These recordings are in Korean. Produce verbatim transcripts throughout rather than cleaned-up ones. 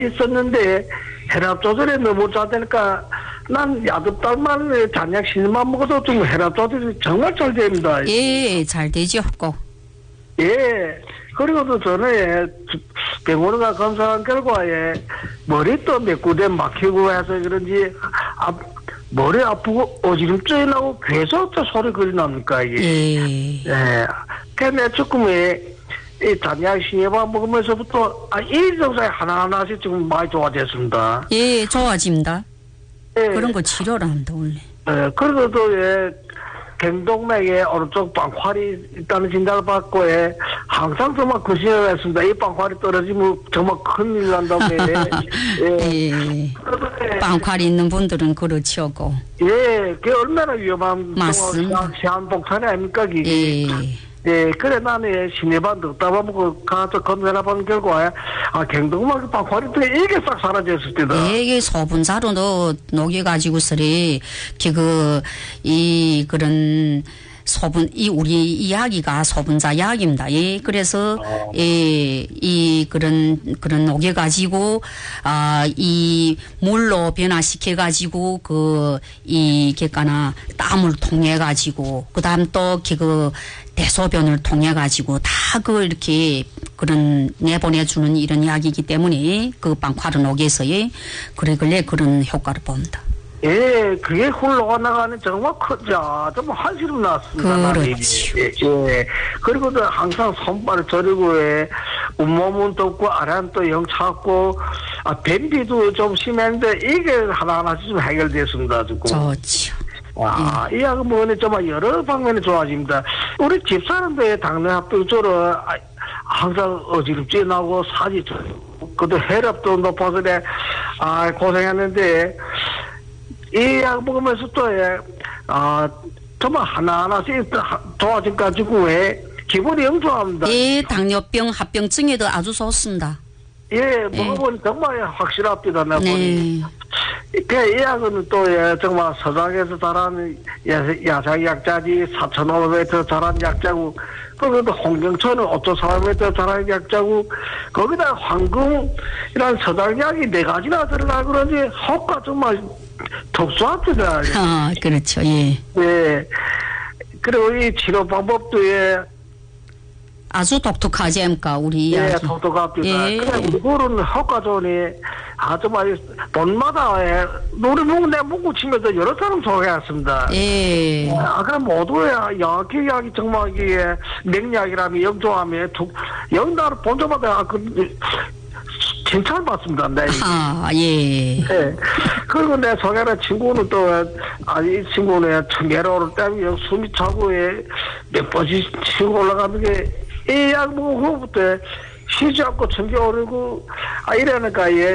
있었는데 혈압 조절에 너무 잘되니까 난 야듭딸만 잔약 신만 먹어도 좀 혈압 조절이 정말 잘 됩니다. 예, 잘 되죠, 꼭. 예. 그리고도 전에 병원에 가 검사한 결과에 머리도 몇 군데 막히고 해서 그런지 아, 머리 아프고 어지럼증이 나고 계속 또 소리 그리 납니까 이게. 예. 예. 그내 조금에 이 잔약 신예방 먹으면서부터 아, 일 정도에 하나하나씩 지금 많이 좋아졌습니다. 예, 좋아집니다. 예. 그런 거 치료를 한다, 원래. 예. 그리고도 예. 경동맥에 오른쪽 빵활이 있다는 진단을 받고 예, 항상 정말 거신을 했습니다. 이 빵활이 떨어지면 정말 큰일 난다며. 예. 예. 빵활이 있는 분들은 그렇죠. 고. 예, 그게 얼마나 위험한 맞습니다. 시한폭탄이 아닙니까, 그게. 예. 예, 그래 나는 신내반 넣다 보고 가서 검사해 본 결과에 아 경동맥 빵활이 이게 싹 사라졌을 때다. 예, 이게 소분사로 넣어 녹여가지고서리 그 이 그런 소분 이 우리 이야기가 소분자 약입니다. 예, 그래서 어. 예, 이 그런 그런 녹여가지고 아 이 물로 변화시켜가지고 그 이 객가나 땀을 통해가지고 그다음 또 그 대소변을 통해가지고 다 그 이렇게 그런 내보내주는 이런 약이기 때문에 그 빵활은 녹여서예 그래 그래 그런 효과를 봅니다. 예, 그게 훌러가 나가는 정말 크죠. 정말 한시름 났습니다. 그렇죠. 예, 예. 그리고도 항상 손발을 저리고, 예. 온몸은 덥고, 아래는 또 영 차고, 아, 변비도 좀 심했는데, 이게 하나하나씩 좀 해결됐습니다. 지금. 좋죠. 와, 예. 이 약은 뭐는 정말 여러 방면에 좋아집니다. 우리 집사람들 당뇨합병처럼 항상 어지럽지 나고, 살이 쪄고, 그것도 혈압도 높아서, 내, 아, 고생했는데, 이 약 먹으면서 또, 예, 아, 정말 하나하나씩 좋아져가지고, 예, 기분이 영좋합니다. 예, 당뇨병, 합병증에도 아주 좋습니다. 예, 먹어보니 예. 정말 확실합니다, 나 네. 보니. 그, 이 약은 또, 예, 정말 서장에서 자란 야상 약자지, 사천오백 미터 자란 약자고, 그리고 홍경천은 오천사백 미터 자란 약자고, 거기다 황금이란 서장약이 네 가지나 들어가 그런지, 효과 정말 독수합니다. 아, 그렇죠. 예. 예. 그리고 이 치료 방법도 예. 아주 독특하지 않습니까, 우리 예, 이야기. 독특합니다. 예. 그래, 이거는 효과 좋으니, 아주 많이, 돈마다, 예, 노래 먹고 내 먹고 치면서 여러 사람 소개했습니다. 예. 아, 그럼 모두의 약이, 약이 정말 이게, 맥약이라면, 영조하면, 영나를 본점마다, 그, 칭찬받습니다, 네. 아, 예. 예. 그리고 내 소개하는 친구는 또, 아, 이 친구는 청계로를 때문에 숨이 차고, 몇 번씩 치고 올라가는 게, 이 약 먹은 후부터 쉬지 않고 청계 오르고, 아, 이러니까, 예,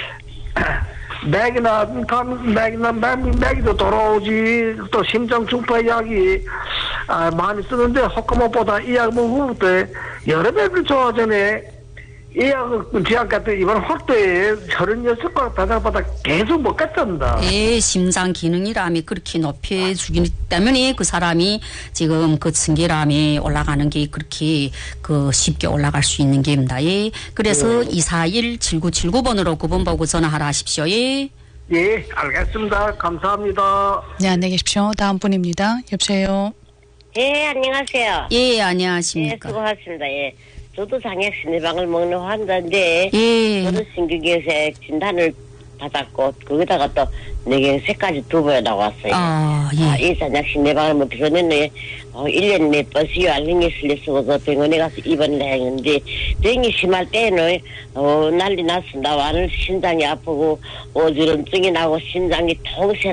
맥이나, 맥이나, 맥, 맥이도 돌아오지, 또 심장 중파 약이, 아, 많이 쓰는데, 호크못보다 이 약 먹은 후부터 여러 배를 좋아지네. 이 약은 지약 같은 이번 확대에 서른여섯 번 받아보다 계속 먹겠답니다. 예, 심장 기능이람이 그렇게 높여주기 때문에 그 사람이 지금 그 층계람이 올라가는 게 그렇게 그 쉽게 올라갈 수 있는 게입니다. 예. 그래서 네. 이사일 칠구칠구 번으로 구 번 보고 전화하라 하십시오. 예. 예, 알겠습니다. 감사합니다. 네, 안녕히 계십시오. 다음 분입니다. 여보세요. 예, 안녕하세요. 예, 안녕하십니까. 예, 수고하셨습니다. 예. 저도 장약 신내방을 먹는 환자인데, 예. 저도 신경계색 진단을 받았고, 거기다가 또 뇌경색까지 두 번 나왔어요. 아, 예. 아, 이 장약 신내방을 먹기 전에는, 어, 일 년에 몇 번씩 알링이 실려서 병원에 가서 입원을 했는데, 병이 심할 때는, 어, 난리 났습니다. 완전 심장이 아프고, 어지럼증이 나고, 심장이 통 새